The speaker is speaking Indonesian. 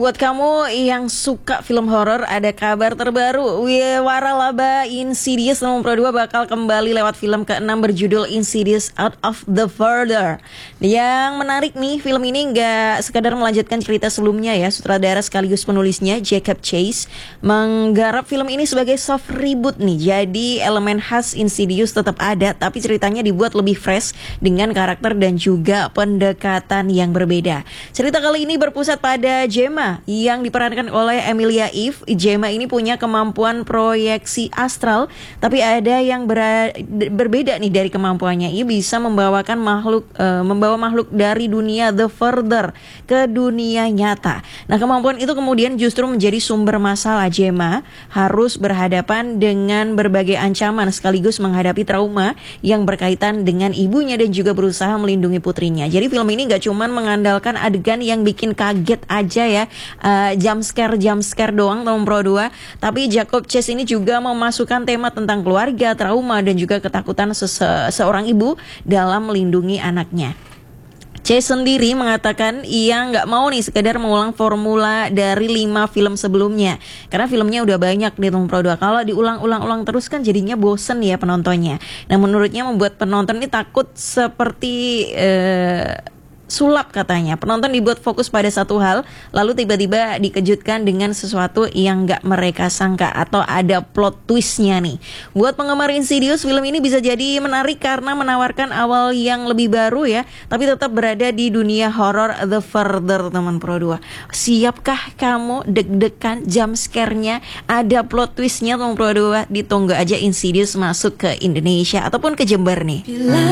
buat kamu yang suka film horor, ada kabar terbaru. Waralaba Insidious nomor 2 bakal kembali lewat film ke-6 berjudul Insidious Out of the Further. Yang menarik nih, film ini nggak sekadar melanjutkan cerita sebelumnya ya. Sutradara sekaligus penulisnya Jacob Chase menggarap film ini sebagai soft reboot nih. Jadi elemen khas Insidious tetap ada, tapi ceritanya dibuat lebih fresh dengan karakter dan juga pendekatan yang berbeda. Cerita kali ini berpusat pada Gemma yang diperankan oleh Emilia Eve. Gemma ini punya kemampuan proyeksi astral, tapi ada yang berbeda nih dari kemampuannya. Ia bisa membawa makhluk dari dunia the further ke dunia nyata. Nah, kemampuan itu kemudian justru menjadi sumber masalah. Gemma harus berhadapan dengan berbagai ancaman sekaligus menghadapi trauma yang berkaitan dengan ibunya dan juga berusaha melindungi putrinya. Jadi film ini gak cuman mengandalkan adegan yang bikin kaget aja ya, jump scare doang nomor 2, tapi Jacob Chase ini juga memasukkan tema tentang keluarga, trauma dan juga ketakutan seorang ibu dalam melindungi anaknya. Chase sendiri mengatakan ia nggak mau nih sekedar mengulang formula dari 5 film sebelumnya, karena filmnya udah banyak di nomor 2. Kalau diulang-ulang terus kan jadinya bosen ya penontonnya. Nah, menurutnya membuat penonton ini takut seperti sulap katanya. Penonton dibuat fokus pada satu hal, lalu tiba-tiba dikejutkan dengan sesuatu yang gak mereka sangka atau ada plot twistnya nih. Buat penggemar Insidious, film ini bisa jadi menarik karena menawarkan awal yang lebih baru ya, tapi tetap berada di dunia horror The Further, teman Pro 2. Siapkah kamu deg-degan jump scare-nya, ada plot twistnya teman Pro 2? Ditunggu aja Insidious masuk ke Indonesia ataupun ke Jember nih.